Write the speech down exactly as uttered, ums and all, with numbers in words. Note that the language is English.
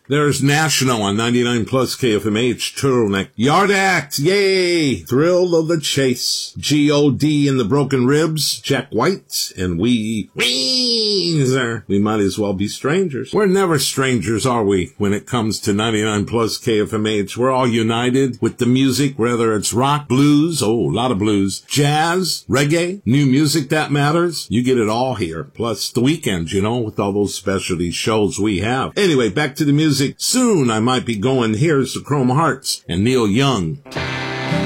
There's National on ninety-nine plus K F M H, Turtleneck, Yard Act, yay! Thrill of the Chase, G O D and the Broken Ribs, Jack White, and we, Weezer. We might as well be strangers. We're never strangers, are we, when it comes to ninety-nine plus K F M H? We're all united with the music, whether it's rock, blues, oh, a lot of blues, jazz, reggae, new music that matters. You get it all here. Plus the weekends, you know, with all those specialty shows we have. Anyway, back to the music. Soon I might be going. Here's the Chrome Hearts and Neil Young.